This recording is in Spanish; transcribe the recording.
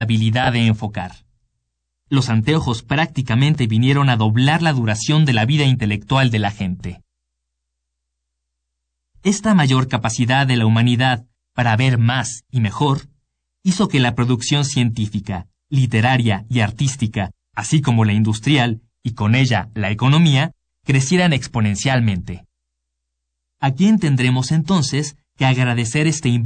habilidad de enfocar. Los anteojos prácticamente vinieron a doblar la duración de la vida intelectual de la gente. Esta mayor capacidad de la humanidad para ver más y mejor hizo que la producción científica, literaria y artística, así como la industrial y con ella la economía, crecieran exponencialmente. ¿A quién tendremos entonces que agradecer este invento